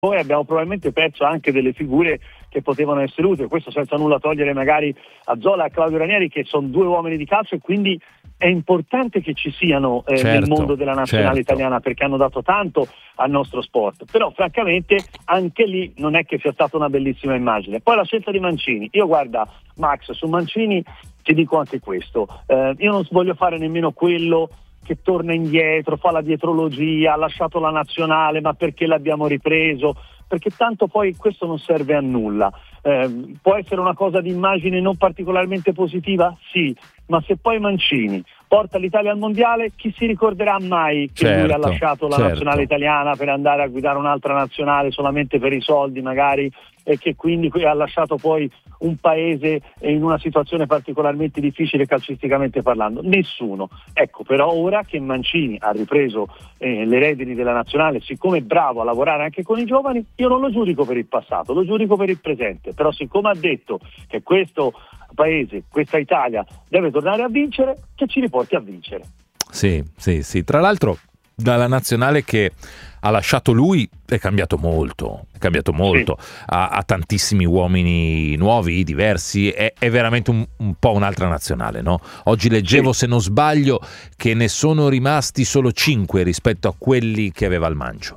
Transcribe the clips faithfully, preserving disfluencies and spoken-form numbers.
Noi abbiamo probabilmente perso anche delle figure che potevano essere utili, questo senza nulla togliere magari a Zola e a Claudio Ranieri, che sono due uomini di calcio, e quindi è importante che ci siano eh, certo, nel mondo della nazionale certo. italiana, perché hanno dato tanto al nostro sport. Però francamente anche lì non è che sia stata una bellissima immagine. Poi la scelta di Mancini, io guarda Max, su Mancini ti dico anche questo, eh, io non voglio fare nemmeno quello che torna indietro, fa la dietrologia, ha lasciato la nazionale, ma perché l'abbiamo ripreso? Perché tanto poi questo non serve a nulla. Eh, può essere una cosa di immagine non particolarmente positiva? Sì, ma se poi Mancini porta l'Italia al mondiale, chi si ricorderà mai che certo, lui ha lasciato la certo. nazionale italiana per andare a guidare un'altra nazionale solamente per i soldi magari, e che quindi ha lasciato poi un paese in una situazione particolarmente difficile calcisticamente parlando? Nessuno. Ecco, però ora che Mancini ha ripreso eh, le redini della nazionale, siccome è bravo a lavorare anche con i giovani, io non lo giudico per il passato, lo giudico per il presente. Però siccome ha detto che questo paese, questa Italia deve tornare a vincere, che ci riporti a vincere. Sì, sì, sì. Tra l'altro dalla nazionale che ha lasciato lui è cambiato molto, è cambiato molto, sì. ha, ha tantissimi uomini nuovi, diversi, è, è veramente un, un po' un'altra nazionale, no? Oggi leggevo, sì. se non sbaglio, che ne sono rimasti solo cinque rispetto a quelli che aveva al Mancio.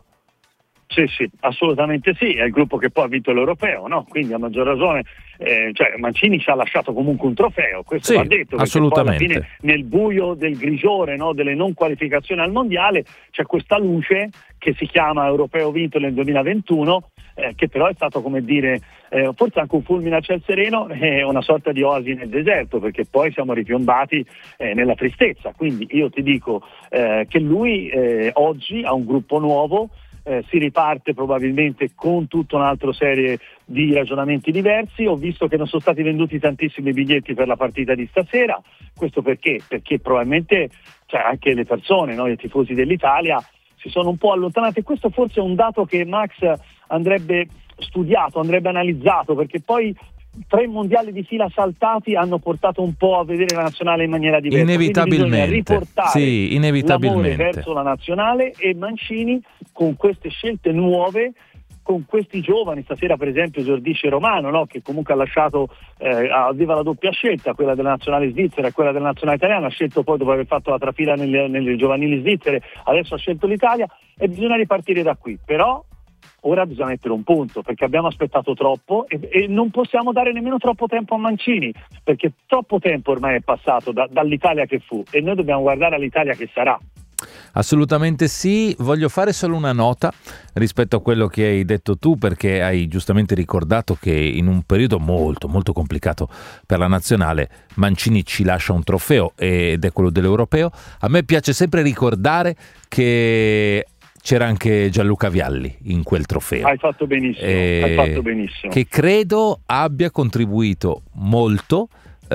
Sì, sì, assolutamente sì, è il gruppo che poi ha vinto l'Europeo, no? Quindi a maggior ragione, eh, cioè Mancini ci ha lasciato comunque un trofeo, questo sì, va detto, assolutamente. Poi alla fine nel buio del grigiore, no, delle non qualificazioni al mondiale, c'è questa luce che si chiama Europeo vinto nel duemilaventuno, eh, che però è stato, come dire, eh, forse anche un fulmine a ciel sereno e eh, una sorta di oasi nel deserto, perché poi siamo ripiombati eh, nella tristezza. Quindi io ti dico eh, che lui eh, oggi ha un gruppo nuovo. Eh, si riparte probabilmente con tutta un'altra serie di ragionamenti diversi. Ho visto che non sono stati venduti tantissimi biglietti per la partita di stasera. Questo perché? Perché probabilmente cioè, anche le persone, no, i tifosi dell'Italia si sono un po' allontanati, e questo forse è un dato che Max andrebbe studiato, andrebbe analizzato, perché poi tre mondiali di fila saltati hanno portato un po' a vedere la nazionale in maniera diversa. Inevitabilmente, riportare sì, inevitabilmente. l'amore verso la nazionale, e Mancini con queste scelte nuove, con questi giovani, stasera per esempio esordisce Romano, no? Che comunque ha lasciato, eh, aveva la doppia scelta, quella della nazionale svizzera e quella della nazionale italiana, ha scelto poi, dopo aver fatto la trafila nelle, nelle giovanili svizzere, adesso ha scelto l'Italia, e bisogna ripartire da qui. Però ora bisogna mettere un punto, perché abbiamo aspettato troppo e, e non possiamo dare nemmeno troppo tempo a Mancini, perché troppo tempo ormai è passato da, dall'Italia che fu, e noi dobbiamo guardare all'Italia che sarà. Assolutamente sì. Voglio fare solo una nota rispetto a quello che hai detto tu, perché hai giustamente ricordato che in un periodo molto molto complicato per la nazionale Mancini ci lascia un trofeo, ed è quello dell'Europeo. A me piace sempre ricordare che c'era anche Gianluca Vialli in quel trofeo. Hai fatto benissimo, eh, hai fatto benissimo. Che credo abbia contribuito molto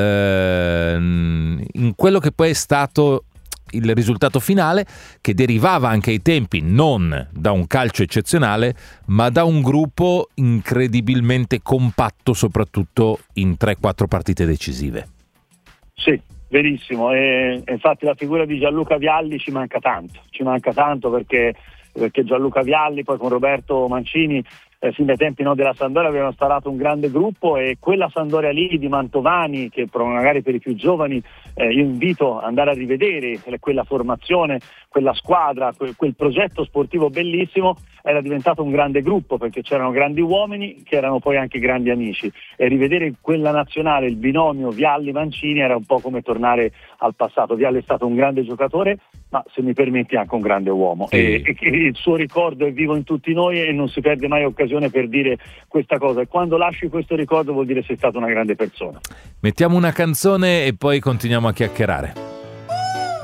eh, in quello che poi è stato il risultato finale, che derivava anche ai tempi non da un calcio eccezionale, ma da un gruppo incredibilmente compatto, soprattutto in tre quattro partite decisive. Sì, verissimo. E infatti la figura di Gianluca Vialli ci manca tanto, ci manca tanto perché perché Gianluca Vialli poi con Roberto Mancini eh, fin dai tempi, no, della Sampdoria avevano instaurato un grande gruppo, e quella Sampdoria lì di Mantovani, che magari per i più giovani eh, io invito ad andare a rivedere quella formazione, quella squadra, quel, quel progetto sportivo bellissimo, era diventato un grande gruppo, perché c'erano grandi uomini che erano poi anche grandi amici, e rivedere quella nazionale, il binomio Vialli-Mancini, era un po' come tornare al passato. Vialli è stato un grande giocatore, ma se mi permetti anche un grande uomo, sì. e, e il suo ricordo è vivo in tutti noi e non si perde mai occasione per dire questa cosa, e quando lasci questo ricordo vuol dire sei stata una grande persona. Mettiamo una canzone e poi continuiamo a chiacchierare.